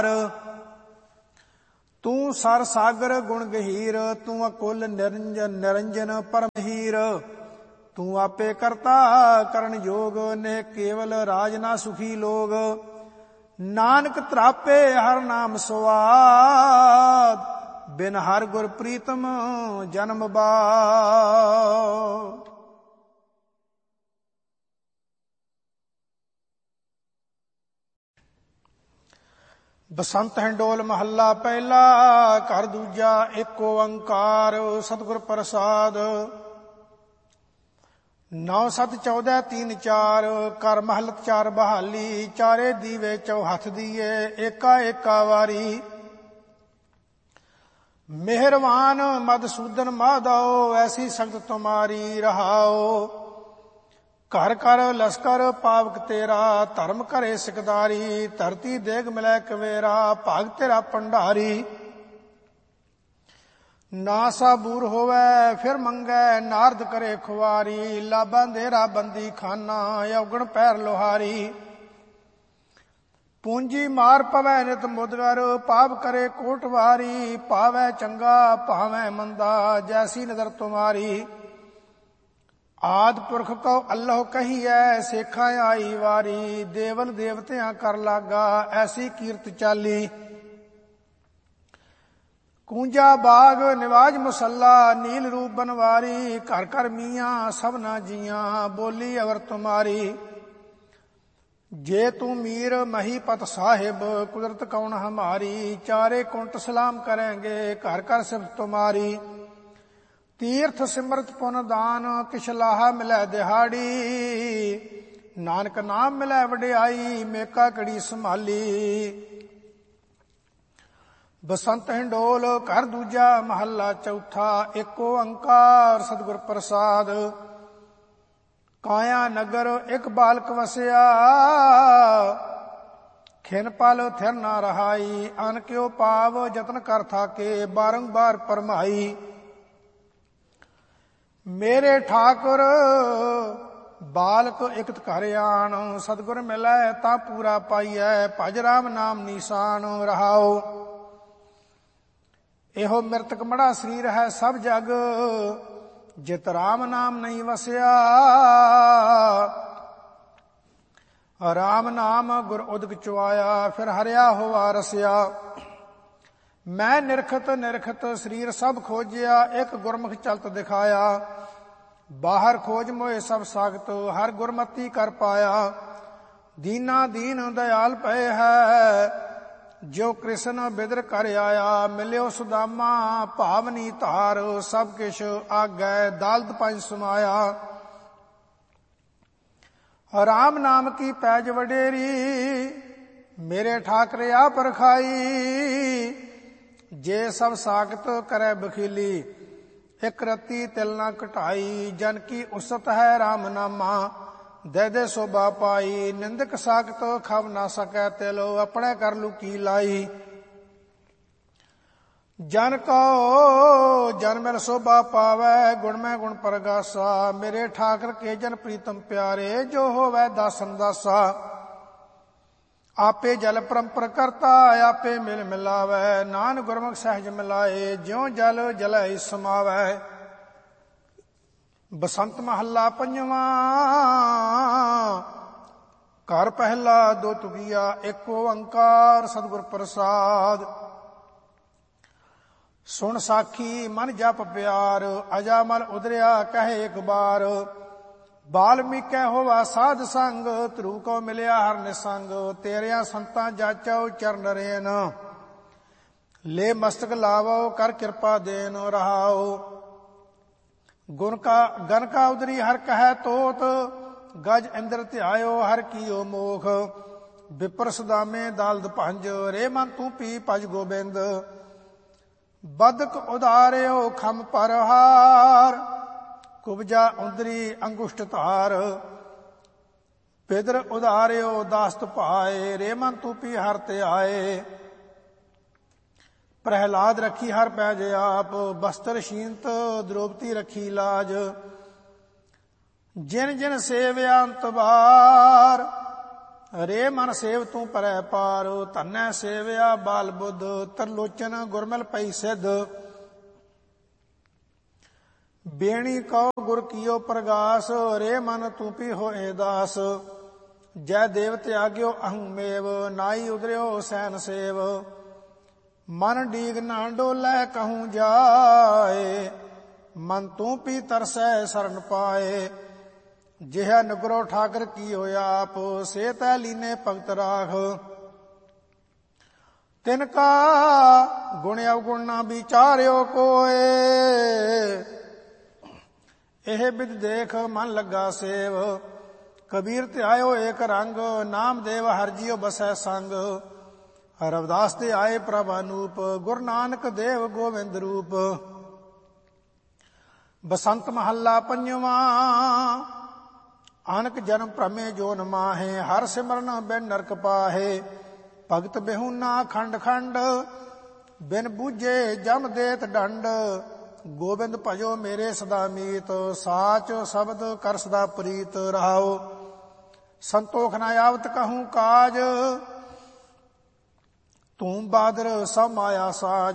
ਤੂੰ ਸਰ ਸਾਗਰ ਗੁਣ ਗਹੀਰ, ਤੂੰ ਅਕੁਲ ਨਿਰੰਜਨ ਨਿਰੰਜਨ ਪਰਮਹੀਰ। ਤੂੰ ਆਪੇ ਕਰਤਾ ਕਰਨ ਜੋਗ, ਨੇ ਕੇਵਲ ਰਾਜ ਨਾ ਸੁਖੀ ਲੋਗ। ਨਾਨਕ ਤਰਾਪੇ ਹਰ ਨਾਮ ਸਵਾਦ, ਬਿਨ ਹਰ ਗੁਰ ਪ੍ਰੀਤਮ ਜਨਮ ਬਾਦ। ਬਸੰਤ ਹਿੰਡੋਲ ਮਹੱਲਾ ਪਹਿਲਾ। ਘਰ ਦੂਜਾ ਏਕ ਓੰਕਾਰ ਸਤਿਗੁਰ ਪ੍ਰਸਾਦ। 9 7 14 3 4 ਕਰ ਮਹਲਤ ਚਾਰ ਬਹਾਲੀ। ਚਾਰੇ ਦੀਵੇ ਚੌਹੱਥ ਦੀਏ ਏਕਾ ਏਕਾ ਵਾਰੀ। ਮਿਹਰਵਾਨ ਮਧਸੂਦਨ ਮਾਧੋ, ਐਸੀ ਸੰਗਤ ਤੁਮਾਰੀ ਰਹਾਓ। ਘਰ ਕਰ ਲਸਕਰ ਪਾਵਕ ਤੇਰਾ, ਧਰਮ ਘਰੇ ਸਿਕਦਾਰੀ। ਧਰਤੀ ਦੇਗ ਮਿਲੈ ਕਵੇਰਾ, ਭਾਗ ਤੇਰਾ ਭੰਡਾਰੀ। ਨਾ ਸਾਬੂਰ ਹੋਵੈ ਫਿਰ ਮੰਗੈ, ਨਾਰਦ ਕਰੇ ਖੁਆਰੀ। ਲਾਭਾਂ ਦੇਰਾ ਬੰਦੀ ਖਾਨਾ, ਔਗਣ ਪੈਰ ਲੋਹਾਰੀ। ਪੂੰਜੀ ਮਾਰ ਪਵੈ ਨਿਤ ਮੁਦਗਰ, ਪਾਪ ਕਰੇ ਕੋਟਵਾਰੀ। ਪਾਵੈ ਚੰਗਾ ਭਾਵੈ ਮੰਦਾ, ਜੈਸੀ ਨਜ਼ਰ ਤੁਮਾਰੀ। ਆਦ ਪੁਰਖ ਕਉ ਅੱਲਹੁ ਕਹੀਐ, ਸੇਖਾਂ ਆਈ ਵਾਰੀ। ਦੇਵਲ ਦੇਵਤਿਆਂ ਕਰ ਲਾਗਾ, ਐਸੀ ਕੀਰਤ ਚਾਲੀ। ਕੂੰਜਾ ਬਾਗ ਨਿਵਾਜ ਮੁਸੱਲਾ, ਨੀਲ ਰੂਪ ਬਨਵਾਰੀ। ਘਰ ਘਰ ਮੀਆਂ ਸਭਨਾ ਜੀਆਂ, ਬੋਲੀ ਅਵਰ ਤੁਮਾਰੀ। ਜੇ ਤੂੰ ਮੀਰ ਮਹੀਪਤ ਸਾਹਿਬ, ਕੁਦਰਤ ਕੌਣ ਹਮਾਰੀ। ਚਾਰੇ ਕੁੰਟ ਸਲਾਮ ਕਰੇਂਗੇ, ਘਰ ਘਰ ਸਿਫਤ ਤੁਮਾਰੀ। ਤੀਰਥ ਸਿਮਰਤ ਪੁਨ ਦਾਨ, ਕਿਛ ਲਾਹਾ ਮਿਲੈ ਦਿਹਾੜੀ। ਨਾਨਕ ਨਾਮ ਮਿਲੈ ਵਡਿਆਈ, ਮੇਕਾ ਕੜੀ ਸੰਭਾਲੀ। ਬਸੰਤ ਹਿੰਡੋਲ ਘਰ ਦੂਜਾ ਮਹੱਲਾ ਚੌਥਾ। ਏਕ ਓੰਕਾਰ ਸਤਿਗੁਰ ਪ੍ਰਸਾਦ। ਕਾਇਆ ਨਗਰ ਇੱਕ ਬਾਲਕ ਵਸਿਆ, ਖਿਨ ਪਲ ਥਿਰ ਨਾ ਰਹਾਈ। ਅਨ ਕਿਉ ਪਾਵ ਜਤਨ ਕਰ ਥਾਕੇ, ਬਾਰੰਬਾਰ ਪਰਮਾਈ। ਮੇਰੇ ਠਾਕੁਰ ਬਾਲਕ ਇਕਤ ਘਰ ਆਣ, ਸਤਿਗੁਰ ਮਿਲੈ ਤਾਂ ਪੂਰਾ ਪਾਈਐ। ਭਜ ਰਾਮ ਨਾਮ ਨੀਸਾਨ ਰਹਾਓ। ਇਹੋ ਮਿਰਤਕ ਮੜਾ ਸਰੀਰ ਹੈ ਸਭ ਜਗ, ਜਿਤ ਰਾਮ ਨਾਮ ਨਹੀਂ ਵਸਿਆ। ਰਾਮ ਨਾਮ ਗੁਰ ਉਦਕ ਚੁਆਇਆ, ਫਿਰ ਹਰਿਆ ਹੋਵਾ ਰਸਿਆ। ਮੈਂ ਨਿਰਖਤ ਨਿਰਖਤ ਸਰੀਰ ਸਭ ਖੋਜਿਆ, ਇੱਕ ਗੁਰਮੁਖ ਚਲਤ ਦਿਖਾਇਆ। ਬਾਹਰ ਖੋਜ ਮੋਏ ਸਭ ਸਾਖਤ, ਹਰ ਗੁਰਮਤੀ ਕਰ ਪਾਇਆ। ਦੀਨਾ ਦੀਨ ਦਇਆਲ ਪਏ ਹੈ, ਜੋ ਕ੍ਰਿਸ਼ਨ ਬਿਦਰ ਕਰ ਆਇਆ। ਮਿਲਿਓ ਸੁਦਾਮਾ ਭਾਵਨੀ ਧਾਰ, ਸਭ ਕਿਛ ਆਗੈ ਦਾਲਤ ਪੰਜ ਸਮਾਇਆ। ਰਾਮ ਨਾਮ ਕੀ ਪੈਜ ਵਡੇਰੀ, ਮੇਰੇ ਠਾਕਰ ਆਪ ਰਖਾਈ। ਜੇ ਸਭ ਸਾਖਤ ਕਰੈ ਬਖੀਲੀ, ਇਕ ਰਤੀ ਤਿਲ ਨਾ ਘਟਾਈ। ਜਨ ਕੀ ਉਸਤ ਹੈ ਰਾਮ ਨਾਮਾ, ਦੇ ਦੇ ਸੋਭਾ ਪਾਈ। ਨਿੰਦਕ ਸਾਖਤ ਖਬ ਨਾ ਸਕੈ ਤਿਲ, ਆਪਣੇ ਕਰ ਲੁਕੀ ਲਾਈ। ਜਨ ਕੋ ਜਨ ਮਿਲ ਸੋਭਾ ਪਾਵੈ, ਗੁਣ ਮੈਂ ਗੁਣ ਪ੍ਰਗਾਸਾ। ਮੇਰੇ ਠਾਕਰ ਕੇ ਜਨ ਪ੍ਰੀਤਮ ਪਿਆਰੇ, ਜੋ ਹੋਵੈ ਦਾਸਨ ਦਾਸਾ। ਆਪੇ ਜਲ ਪਰੰਪਰ ਕਰਤਾ, ਆਪੇ ਮਿਲ ਮਿਲਾਵੈ। ਨਾਨਕ ਗੁਰਮੁਖ ਸਹਿਜ ਮਿਲਾਏ, ਜਿਉ ਜਲ ਜਲੈ ਸਮਾਵੈ। ਬਸੰਤ ਮਹੱਲਾ ਪੰਜਵਾਂ। ਘਰ ਪਹਿਲਾ ਦੋ ਤੁਗੀਆ, ਏਕ ਓੰਕਾਰ ਸਤਿਗੁਰ ਪ੍ਰਸਾਦ। ਸੁਣ ਸਾਖੀ ਮਨ ਜਪ ਪਿਆਰ, ਅਜਾਮਲ ਉਦਰਿਆ ਕਹੇ ਇੱਕ ਬਾਰ। ਬਾਲਮੀਕੈ ਹੋਵਾ ਸਾਧ ਸੰਗ, ਧਰੂ ਕੋ ਮਿਲਿਆ ਹਰ ਨਿਸੰਗ। ਤੇਰਿਆਂ ਸੰਤਾਂ ਜਾਚੋ ਚਰਨ ਰੇਨ, ਲੈ ਮਸਤਕ ਲਾਵੋ ਕਰ ਕਿਰਪਾ ਦੇਨ ਰਹਾਓ। ਗਨ ਕਾ ਉਦਰੀ ਹਰ ਕਹੈ ਤੋਤ, ਗਜ ਇੰਦਰ ਧਿਆਇਓ ਹਰ ਕੀਓ ਮੋਖ। ਵਿਪਰ ਸਦਾਮੇ ਦਾਲਦ ਭੰਜ, ਰੇ ਮਨ ਤੂੰ ਪੀ ਭਜ ਗੋਬਿੰਦ। ਬਦਕ ਉਦਾਰਿਓ ਖਮ ਪਰਹਾਰ, ਕੁਬਜਾ ਉੰਦਰੀ ਅੰਗੁਸ਼ਟ ਧਾਰ। ਪਿਦਰ ਉਦਾਰਿਓ ਦਾਸਤ ਭਾਏ, ਰੇ ਮਨ ਤੂੰ ਪੀ ਹਰ ਤੇ ਆਏ। ਪ੍ਰਹਿਲਾਦ ਰੱਖੀ ਹਰ ਪੈਜ ਆਪ, ਬਸਤਰ ਸ਼ੀਨਤ ਦ੍ਰੋਪਤੀ ਰੱਖੀ ਲਾਜ। ਜਿਨ ਜਿਨ ਸੇਵਿਆ ਅੰਤ ਬਾਰ, ਰੇ ਮਨ ਸੇਵ ਤੂੰ ਪਰੈ ਪਾਰ, ਧੰਨੈ ਸੇਵਿਆ ਬਾਲ ਬੁੱਧ, ਤਰਲੋਚਨ ਗੁਰਮਿਲ ਪਈ ਸਿੱਧ। ਬੇਣੀ ਕਉ ਗੁਰ ਕੀਓ ਪ੍ਰਗਾਸ, ਰੇ ਮਨ ਤੂੰ ਪੀ ਹੋਏ ਦਾਸ। ਜੈ ਦੇਵ ਤਿਆਗਿਓ ਅਹੰ ਮੇਵ, ਨਾਈ ਉਦਰਿਓ ਸੈਨ ਸੇਵ। ਮਨ ਡੀਗ ਨਾ ਡੋਲੇ ਕਹੂੰ ਜਾਏ, ਮਨ ਤੂੰ ਪੀ ਤਰਸੈ ਸਰਣ ਪਾਏ। ਜਿਹ ਨਗਰੋ ਠਾਕਰ ਕੀਓ ਆਪ, ਸੇ ਤੈ ਲੀਨੇ ਭਗਤ ਰਾਖ। ਤਿਨ ਕਾ ਗੁਣ ਅਵਗੁਣ ਨਾ ਵਿਚਾਰਿਓ ਕੋਏ, ਇਹ ਬਿਦ ਦੇਖ ਮਨ ਲੱਗਾ ਸੇਵ। ਕਬੀਰ ਧਿਆਇਓ ਏਕ ਰੰਗ, ਨਾਮ ਦੇਵ ਹਰਿ ਜੀਉ ਬਸੈ ਸੰਗ। ਰਵਿਦਾਸ ਤੇ ਆਏ ਪ੍ਰਭ ਅਨੂਪ, ਗੁਰੂ ਨਾਨਕ ਦੇਵ ਗੋਬਿੰਦ ਰੂਪ। ਬਸੰਤ ਮਹੱਲਾ ਪੰਜਵਾਂ। ਅਨਕ ਜਨਮ ਭ੍ਰਮੇ ਜੋ ਨ ਮਾਹੇ, ਹਰ ਸਿਮਰਨ ਬਿਨ ਨਰਕ ਪਾਹੇ। ਭਗਤ ਬਿਹੁਨਾ ਖੰਡ ਖੰਡ, ਬਿਨ ਬੂਝੇ ਜਮ ਦੇਤ ਡੰਡ। ਗੋਬਿੰਦ ਭਜੋ ਮੇਰੇ ਸਦਾ ਮੀਤ, ਸਾਚ ਸ਼ਬਦ ਕਰ ਸਦਾ ਪ੍ਰੀਤ ਰਹਾਓ। ਸੰਤੋਖ ਨਾ ਆਵਤ ਕਹੂੰ ਕਾਜ, ਤੂੰ ਬਾਦਰ ਸਭ ਮਾਇਆ ਸਾਜ।